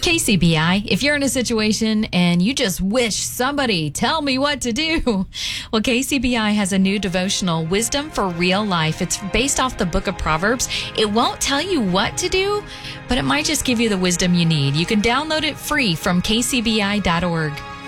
KCBI, if you're in a situation and you just wish somebody tell me what to do, well, KCBI has a new devotional, Wisdom for Real Life. It's based off the book of Proverbs. It won't tell you what to do, but it might just give you the wisdom you need. You can download it free from kcbi.org.